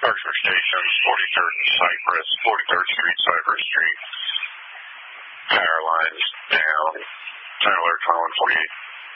Berkshire Station, 43rd and Cypress, 43rd Street, Cypress Street. Power lines down. Center alert 2148.